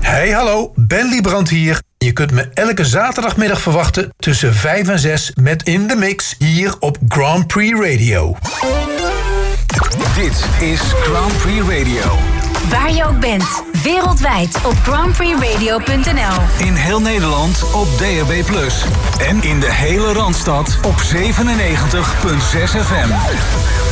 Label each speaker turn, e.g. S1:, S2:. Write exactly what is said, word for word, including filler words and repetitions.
S1: Hey, hallo, Ben Liebrand hier. Je kunt me elke zaterdagmiddag verwachten tussen vijf en zes met In The Mix hier op Grand Prix Radio.
S2: Dit is Grand Prix Radio.
S3: Waar je ook bent, wereldwijd op grand prix radio punt n l.
S2: In heel Nederland op D A B plus. En in de hele Randstad op zevenennegentig komma zes F M.